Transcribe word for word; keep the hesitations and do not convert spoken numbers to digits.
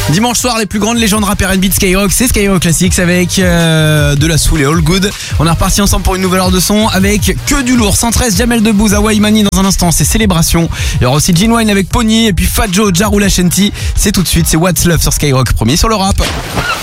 Dimanche soir, les plus grandes légendes rap R and B de Skyrock, c'est Skyrock Classics avec euh, de la soul et all good. On est reparti ensemble pour une nouvelle heure de son avec que du lourd. cent treize, Jamel Debbouze, Hawaii Mani dans un instant, c'est Célébration. Il y aura aussi Genuine avec Pony et puis Fat Joe, Ja Rule Shanty. C'est tout de suite, c'est What's Love sur Skyrock, premier sur le rap.